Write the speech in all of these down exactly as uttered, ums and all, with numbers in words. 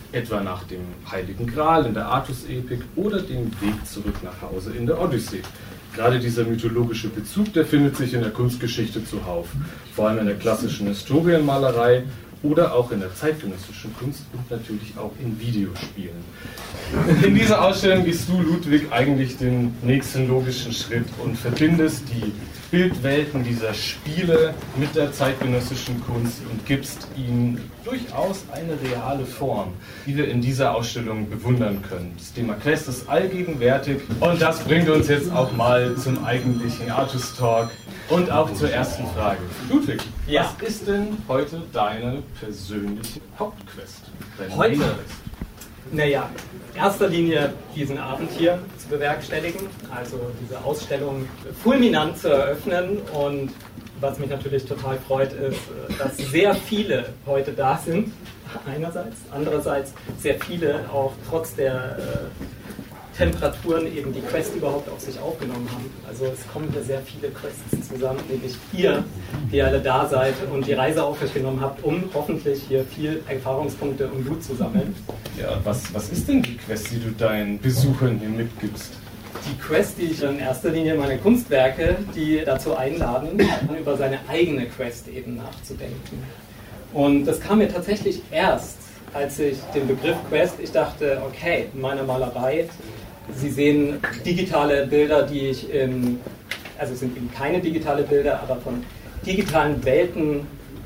etwa nach dem Heiligen Gral in der Artus-Epik oder dem Weg zurück nach Hause in der Odyssee. Gerade dieser mythologische Bezug, der findet sich in der Kunstgeschichte zuhauf, vor allem in der klassischen Historienmalerei oder auch in der zeitgenössischen Kunst und natürlich auch in Videospielen. In dieser Ausstellung gehst du, Ludwig, eigentlich den nächsten logischen Schritt und verbindest die Bildwelten dieser Spiele mit der zeitgenössischen Kunst und gibst ihnen durchaus eine reale Form, die wir in dieser Ausstellung bewundern können. Das Thema Quest ist allgegenwärtig und das bringt uns jetzt auch mal zum eigentlichen Artus Talk und auch zur ersten Frage. Ludwig, ja. Was ist denn heute deine persönliche Hauptquest? Deine heute? Naja, in erster Linie diesen Abend hier zu bewerkstelligen, also diese Ausstellung fulminant zu eröffnen, und was mich natürlich total freut, ist, dass sehr viele heute da sind, einerseits, andererseits sehr viele auch trotz der äh, Temperaturen eben die Quest überhaupt auf sich aufgenommen haben. Also es kommen hier sehr viele Quests zusammen, nämlich ihr, die alle da seid und die Reise auf euch genommen habt, um hoffentlich hier viel Erfahrungspunkte und Loot zu sammeln. Ja, was, was ist denn die Quest, die du deinen Besuchern hier mitgibst? Die Quest, die ich in erster Linie meine Kunstwerke, die dazu einladen, über seine eigene Quest eben nachzudenken. Und das kam mir tatsächlich erst, als ich den Begriff Quest, ich dachte, okay, in meiner Malerei, Sie sehen digitale Bilder, die ich in, also es sind eben keine digitale Bilder, aber von digitalen Welten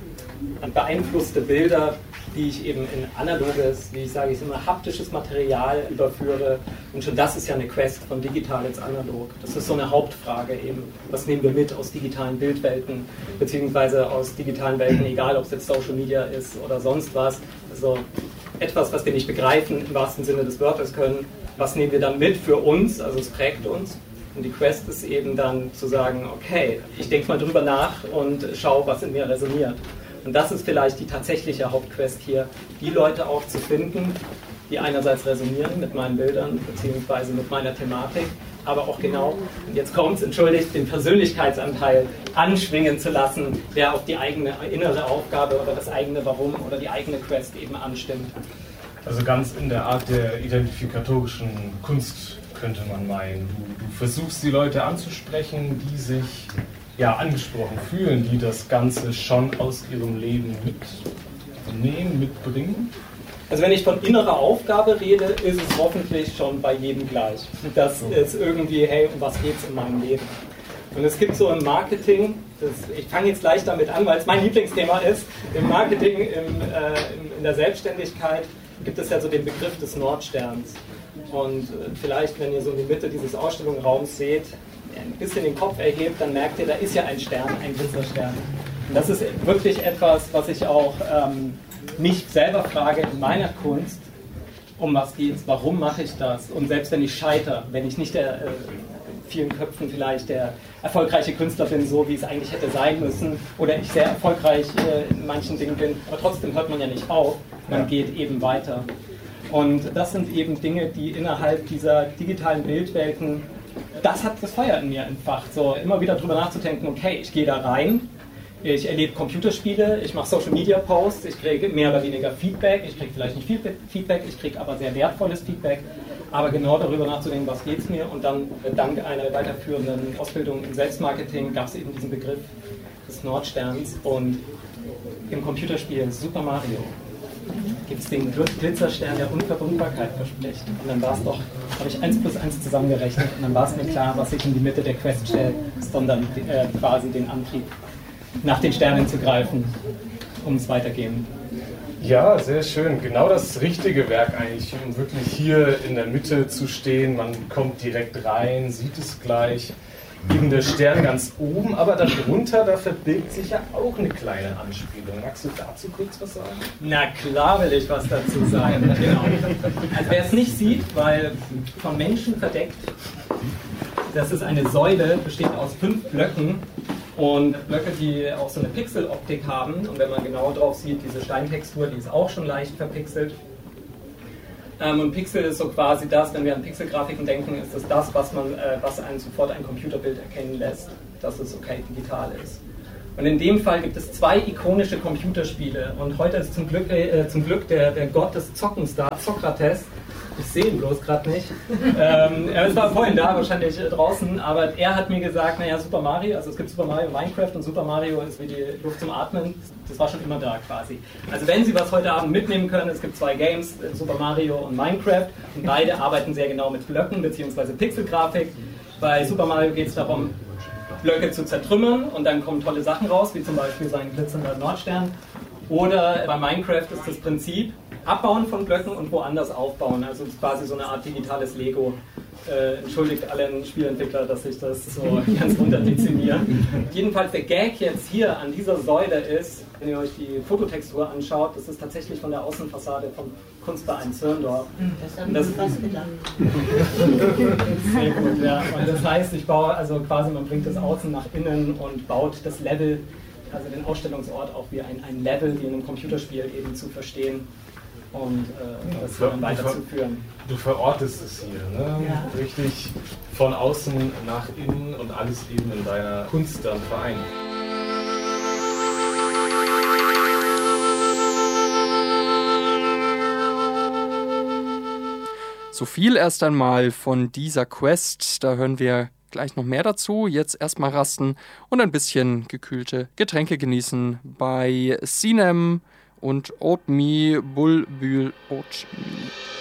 beeinflusste Bilder, die ich eben in analoges, wie ich sage, ich immer haptisches Material überführe. Und schon das ist ja eine Quest von digital ins analog. Das ist so eine Hauptfrage eben. Was nehmen wir mit aus digitalen Bildwelten, beziehungsweise aus digitalen Welten, egal ob es jetzt Social Media ist oder sonst was. Also etwas, was wir nicht begreifen, im wahrsten Sinne des Wortes können. Was nehmen wir dann mit für uns? Also es prägt uns. Und die Quest ist eben dann zu sagen, okay, ich denke mal drüber nach und schaue, was in mir resoniert. Und das ist vielleicht die tatsächliche Hauptquest hier, die Leute auch zu finden, die einerseits resonieren mit meinen Bildern beziehungsweise mit meiner Thematik, aber auch genau, und jetzt kommt es, entschuldigt, den Persönlichkeitsanteil anschwingen zu lassen, der auf die eigene innere Aufgabe oder das eigene Warum oder die eigene Quest eben anstimmt. Also ganz in der Art der identifikatorischen Kunst könnte man meinen. Du, du versuchst die Leute anzusprechen, die sich ja, angesprochen fühlen, die das Ganze schon aus ihrem Leben mitnehmen, mitbringen? Also wenn ich von innerer Aufgabe rede, ist es hoffentlich schon bei jedem gleich. Das ist irgendwie, hey, um was geht es in meinem Leben? Und es gibt so im Marketing, das, ich fange jetzt gleich damit an, weil es mein Lieblingsthema ist, im Marketing, im, äh, in der Selbstständigkeit gibt es ja so den Begriff des Nordsterns. Und äh, vielleicht, wenn ihr so in die Mitte dieses Ausstellungsraums seht, ein bisschen den Kopf erhebt, dann merkt ihr, da ist ja ein Stern, ein Glitzerstern. Und das ist wirklich etwas, was ich auch ähm, mich selber frage in meiner Kunst, um was geht's, warum mache ich das? Und selbst wenn ich scheitere, wenn ich nicht der äh, vielen Köpfen vielleicht der erfolgreiche Künstler bin, so wie es eigentlich hätte sein müssen, oder ich sehr erfolgreich äh, in manchen Dingen bin, aber trotzdem hört man ja nicht auf, man geht eben weiter. Und das sind eben Dinge, die innerhalb dieser digitalen Bildwelten, das hat das Feuer in mir entfacht, so immer wieder drüber nachzudenken, okay, ich gehe da rein, ich erlebe Computerspiele, ich mache Social Media Posts, ich kriege mehr oder weniger Feedback, ich kriege vielleicht nicht viel Feedback, ich kriege aber sehr wertvolles Feedback, aber genau darüber nachzudenken, was geht es mir, und dann dank einer weiterführenden Ausbildung im Selbstmarketing gab es eben diesen Begriff des Nordsterns, und im Computerspiel Super Mario gibt es den Glitzerstern, der Unverwundbarkeit verspricht. Und dann war es doch, habe ich eins plus eins zusammengerechnet, und dann war es mir klar, was sich in die Mitte der Quest stellt, sondern äh, quasi den Antrieb, nach den Sternen zu greifen, um es weitergehen. Ja, sehr schön. Genau das richtige Werk eigentlich, um wirklich hier in der Mitte zu stehen. Man kommt direkt rein, sieht es gleich. Eben der Stern ganz oben, aber darunter, da verbirgt sich ja auch eine kleine Anspielung. Magst du dazu kurz was sagen? Na klar will ich was dazu sagen. Genau. Also wer es nicht sieht, weil von Menschen verdeckt, das ist eine Säule, besteht aus fünf Blöcken, und Blöcke, die auch so eine Pixeloptik haben, und wenn man genauer drauf sieht, diese Steintextur, die ist auch schon leicht verpixelt. Und Pixel ist so quasi das, wenn wir an Pixelgrafiken denken, ist das das, was, man, äh, was einen sofort ein Computerbild erkennen lässt, dass es okay digital ist. Und in dem Fall gibt es zwei ikonische Computerspiele. Und heute ist zum Glück, äh, zum Glück der, der Gott des Zockens da, Sokrates. Ich sehe ihn bloß gerade nicht. ähm, er war vorhin da, wahrscheinlich äh, draußen, aber er hat mir gesagt, naja, Super Mario, also es gibt Super Mario Minecraft und Super Mario ist wie die Luft zum Atmen. Das war schon immer da quasi. Also wenn Sie was heute Abend mitnehmen können, es gibt zwei Games, Super Mario und Minecraft, und beide arbeiten sehr genau mit Blöcken bzw. Pixelgrafik. Bei Super Mario geht es darum, Blöcke zu zertrümmern und dann kommen tolle Sachen raus, wie zum Beispiel sein glitzernder Nordstern. Oder bei Minecraft ist das Prinzip Abbauen von Blöcken und woanders aufbauen. Also es ist quasi so eine Art digitales Lego. Äh, entschuldigt allen Spielentwickler, dass ich das so ganz runterdezimiere. Jedenfalls der Gag jetzt hier an dieser Säule ist, wenn ihr euch die Fototextur anschaut, das ist tatsächlich von der Außenfassade vom Kunstverein Zirndorf. Das haben wir fast gedacht. Sehr gut, ja. Und das heißt, ich baue, also quasi man bringt das Außen nach innen und baut das Level, also den Ausstellungsort auch wie ein, ein Level, wie in einem Computerspiel eben zu verstehen und äh, das dann weiterzuführen. Du verortest es hier, ne? Ja. Richtig von außen nach innen und alles eben in deiner Kunst dann vereint. So viel erst einmal von dieser Quest. Da hören wir gleich noch mehr dazu. Jetzt erstmal rasten und ein bisschen gekühlte Getränke genießen bei Sinem und Oatme Bulbül Oatme.